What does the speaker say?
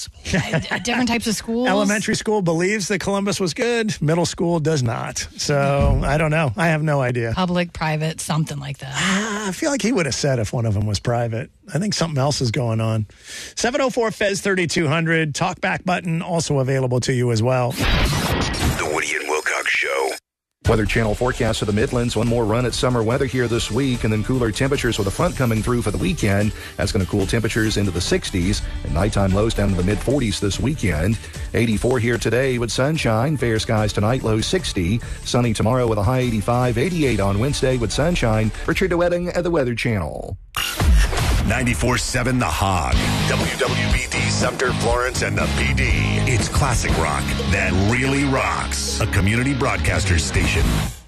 possible? Different types of schools. Elementary school believes that Columbus was good. Middle school does not. So I don't know. I have no idea. Public, private, something like that. I feel like he would have said if one of them was private. I think something else is going on. 704-FEZ-3200. Talkback button also available to you as well. The Woody and Wilcox Show. Weather Channel forecast for the Midlands. One more run at summer weather here this week, and then cooler temperatures with a front coming through for the weekend. That's going to cool temperatures into the 60s and nighttime lows down to the mid-40s this weekend. 84 here today with sunshine. Fair skies tonight, low 60. Sunny tomorrow with a high 85. 88 on Wednesday with sunshine. Richard DeWetting at the Weather Channel. 94.7 The Hog. WWBD Sumter, Florence, and the PD. It's classic rock that really rocks. A community broadcaster station.